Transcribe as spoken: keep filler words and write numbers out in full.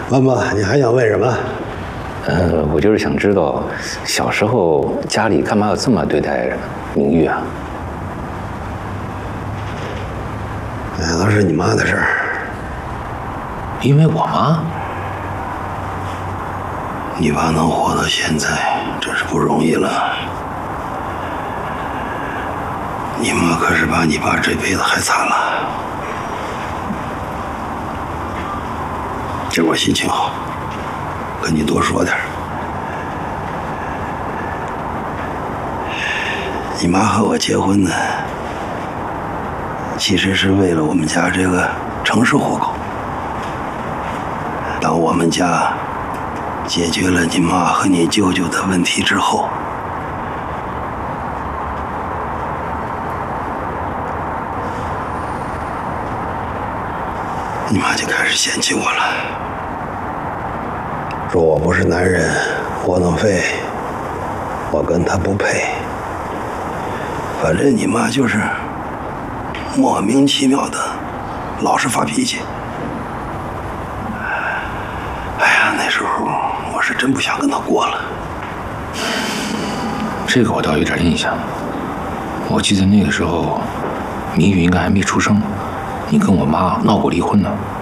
问吧，你还想问什么？ 呃，我就是想知道，小时候家里干嘛要这么对待明玉啊？ 那都是你妈的事儿。 因为我妈， 你爸能活到现在，真是不容易了。你妈可是把你爸这辈子还惨了。这会儿心情好，跟你多说点。你妈和我结婚呢，其实是为了我们家这个城市户口。当我们家解决了你妈和你舅舅的问题之后，你妈就开始嫌弃我了，说我不是男人，窝囊废，我跟她不配。反正你妈就是莫名其妙的老是发脾气。哎呀，那时候我是真不想跟她过了。 这个我倒有点印象。我记得那个时候，明玉应该还没出生，你跟我妈闹过离婚呢。